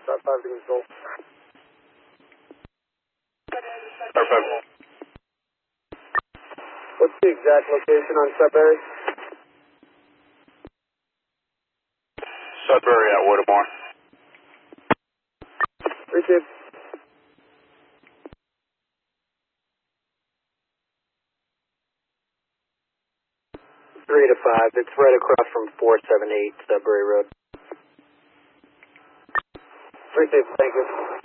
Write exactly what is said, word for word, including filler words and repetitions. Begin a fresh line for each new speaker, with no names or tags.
Star five to control.
Star five.
What's the exact location on Sudbury?
Sudbury at Whittemore.
Receive. Three to five. It's right across from four seven eight Sudbury Road. Receive. Thank you.